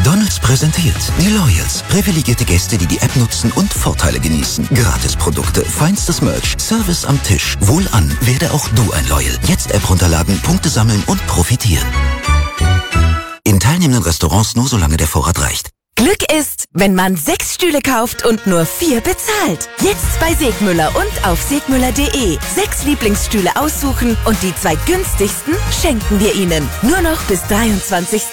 McDonald's präsentiert die Loyals. Privilegierte Gäste, die die App nutzen und Vorteile genießen. Gratisprodukte, feinstes Merch, Service am Tisch. Wohlan, werde auch du ein Loyal. Jetzt App runterladen, Punkte sammeln und profitieren. In teilnehmenden Restaurants nur solange der Vorrat reicht. Glück ist, wenn man 6 Stühle kauft und nur 4 bezahlt. Jetzt bei Segmüller und auf segmüller.de. 6 Lieblingsstühle aussuchen und die 2 günstigsten schenken wir Ihnen. Nur noch bis 23.